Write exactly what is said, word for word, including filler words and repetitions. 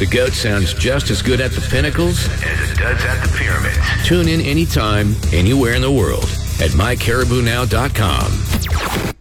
The Goat sounds just as good at the Pinnacles as it does at the Pyramids. Tune in anytime, anywhere in the world at my caribou now dot com.